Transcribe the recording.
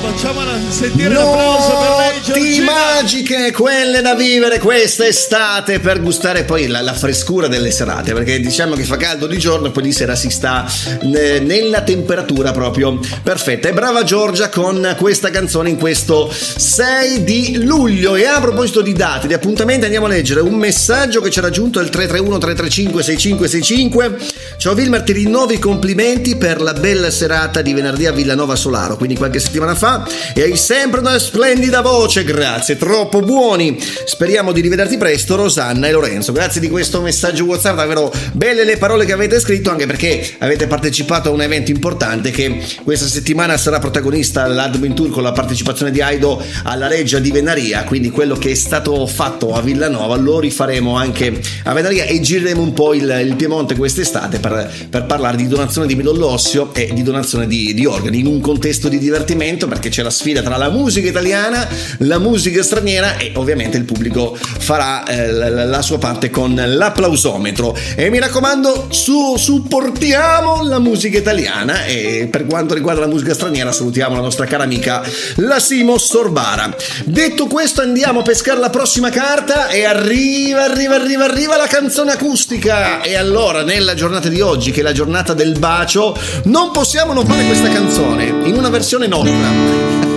Facciamola sentire l'applauso per lei, Giorgina. Magiche, quelle da vivere questa estate per gustare poi la frescura delle serate, perché diciamo che fa caldo di giorno e poi di sera si sta nella temperatura proprio perfetta. E brava Giorgia con questa canzone in questo 6 di luglio. E a proposito di date, di appuntamenti, andiamo a leggere un messaggio che ci ha raggiunto al 331 335 6565. Ciao Wilmer, ti rinnovo i complimenti per la bella serata di venerdì a Villanova Solaro, quindi qualche settimana fa, e hai sempre una splendida voce, grazie, troppo buoni, speriamo di rivederti presto. Rosanna e Lorenzo. Grazie di questo messaggio WhatsApp, davvero belle le parole che avete scritto, anche perché avete partecipato a un evento importante che questa settimana sarà protagonista l'Admin Tour con la partecipazione di Aido alla Reggia di Venaria, quindi quello che è stato fatto a Villanova lo rifaremo anche a Venaria e gireremo un po' il Piemonte quest'estate per parlare di donazione di midollo osseo e di donazione di organi in un contesto di divertimento, perché c'è la sfida tra la musica italiana, la musica straniera, e ovviamente il pubblico farà la sua parte con l'applausometro. E mi raccomando, supportiamo la musica italiana, e per quanto riguarda la musica straniera salutiamo la nostra cara amica la Simo Sorbara. Detto questo, andiamo a pescare la prossima carta e arriva la canzone acustica. E allora, nella giornata di oggi, che è la giornata del bacio, non possiamo non fare questa canzone in una versione nostra.